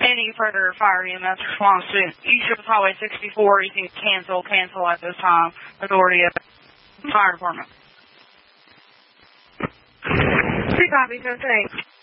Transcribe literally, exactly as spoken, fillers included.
Any further fire E M S response to East Shores Highway sixty-four, you can cancel, cancel at this time. Authority of Fire Department. Two copies, no thanks.